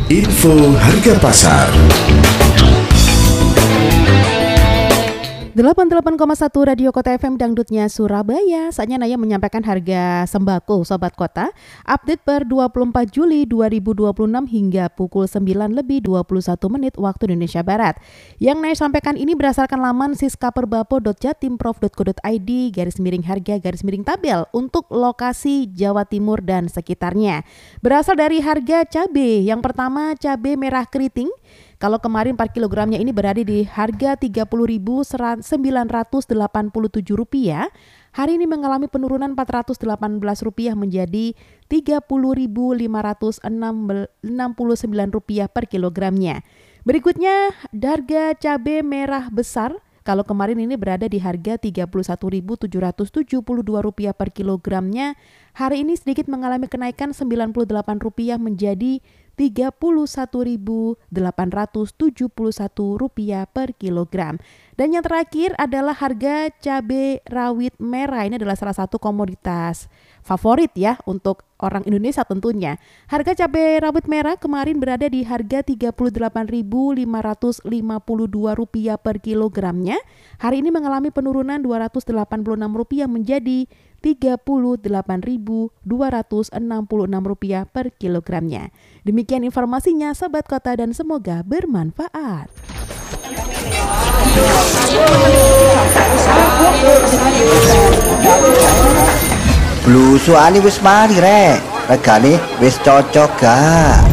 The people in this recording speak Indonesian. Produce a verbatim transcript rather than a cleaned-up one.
Info Harga Pasar. delapan puluh delapan koma satu Radio Kota F M Dangdutnya Surabaya. Saatnya Naya menyampaikan harga sembako Sobat Kota. Update per dua puluh empat Juli dua ribu dua puluh enam hingga pukul sembilan lebih dua puluh satu menit waktu Indonesia Barat. Yang Naya sampaikan ini berdasarkan laman siskaperbapo dot jatimprov dot co dot i d garis miring harga garis miring tabel untuk lokasi Jawa Timur dan sekitarnya. Berasal dari harga cabai. Yang pertama cabai merah keriting. Kalau kemarin empat kilogramnya ini berada di harga tiga puluh ribu sembilan ratus delapan puluh tujuh rupiah, hari ini mengalami penurunan empat ratus delapan belas rupiah menjadi tiga puluh ribu lima ratus enam puluh sembilan rupiah per kilogramnya. Berikutnya harga cabai merah besar. Kalau kemarin ini berada di harga tiga puluh satu ribu tujuh ratus tujuh puluh dua rupiah per kilogramnya, hari ini sedikit mengalami kenaikan sembilan puluh delapan rupiah menjadi tiga puluh satu ribu delapan ratus tujuh puluh satu rupiah per kilogram. Dan yang terakhir adalah harga cabai rawit merah. Ini adalah salah satu komoditas favorit ya untuk orang Indonesia tentunya. Harga cabai rawit merah kemarin berada di harga tiga puluh delapan ribu lima ratus lima puluh dua rupiah per kilogramnya. Hari ini mengalami penurunan dua ratus delapan puluh enam rupiah menjadi tiga puluh delapan ribu dua ratus enam puluh enam rupiah per kilogramnya. Demikian informasinya Sobat Kota dan semoga bermanfaat. Blusuane wis mari rek, regane wis cocok gak?